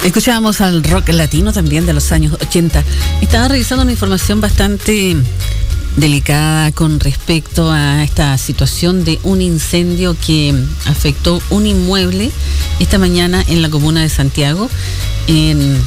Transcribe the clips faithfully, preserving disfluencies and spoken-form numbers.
Escuchábamos al rock latino también de los años ochenta. Estaba revisando una información bastante delicada con respecto a esta situación de un incendio que afectó un inmueble esta mañana en la comuna de Santiago, en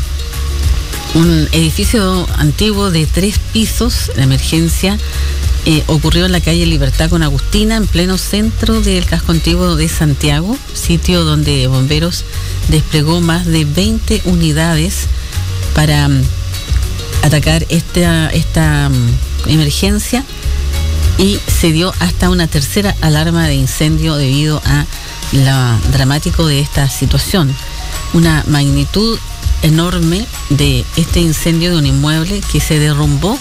un edificio antiguo de tres pisos. La emergencia eh, ocurrió en la calle Libertad con Agustina, en pleno centro del casco antiguo de Santiago, sitio donde bomberos desplegó más de veinte unidades para um, atacar esta, esta um, emergencia, y se dio hasta una tercera alarma de incendio debido a lo dramático de esta situación. Una magnitud enorme de este incendio de un inmueble que se derrumbó,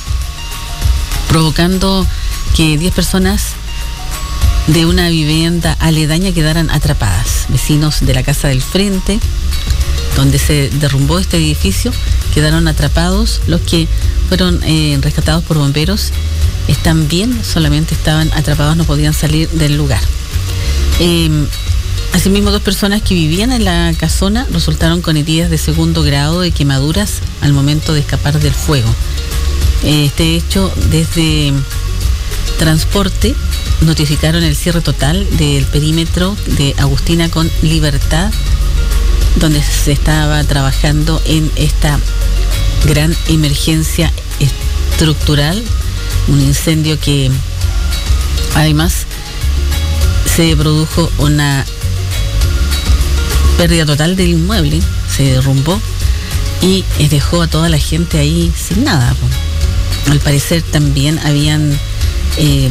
provocando que diez personas de una vivienda aledaña quedaran atrapadas. Vecinos de la casa del frente, donde se derrumbó este edificio, quedaron atrapados. Los que fueron eh, rescatados por bomberos están bien, solamente estaban atrapados, no podían salir del lugar. Eh, asimismo, dos personas que vivían en la casona resultaron con heridas de segundo grado de quemaduras al momento de escapar del fuego. Eh, este hecho, desde Transporte notificaron el cierre total del perímetro de Agustina con Libertad, donde se estaba trabajando en esta gran emergencia estructural, un incendio que además se produjo una pérdida total del inmueble, se derrumbó y dejó a toda la gente ahí sin nada. Al parecer también habían eh,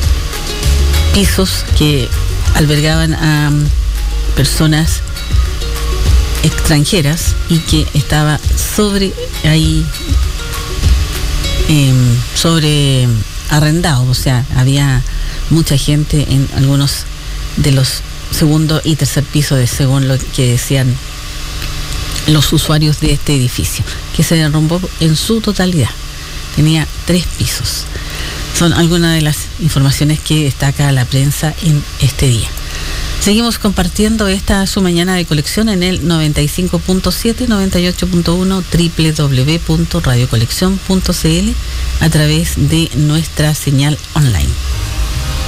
pisos que albergaban a personas extranjeras y que estaba sobre ahí eh, sobre arrendado, o sea, había mucha gente en algunos de los segundo y tercer piso, de según lo que decían los usuarios de este edificio, que se derrumbó en su totalidad. Tenía tres pisos. Son algunas de las informaciones que destaca la prensa en este día. Seguimos compartiendo esta su mañana de colección en el noventa y cinco punto siete, noventa y ocho punto uno, doble u doble u doble u punto radio colección punto c l, a través de nuestra señal online.